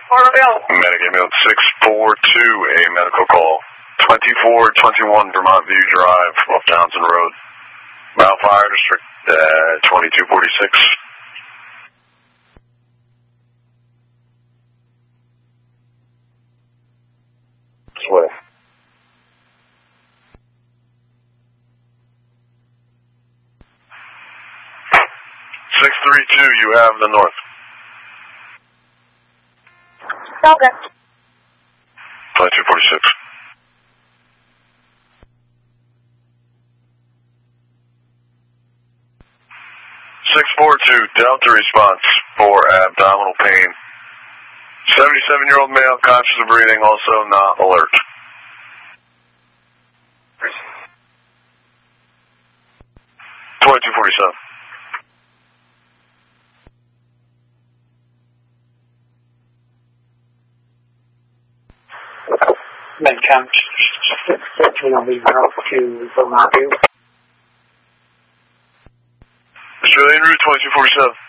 Medic ambulance 642, a medical call. 2421 Vermont View Drive, off Townsend Road. Mount Fire District 2246. Swift. 632, you have the north. Okay. 2246. Delta response for abdominal pain. 77-year-old male, conscious of breathing, also not alert. $22.47. Medcam 613 on the route to Vermont View. Australian Route 2247.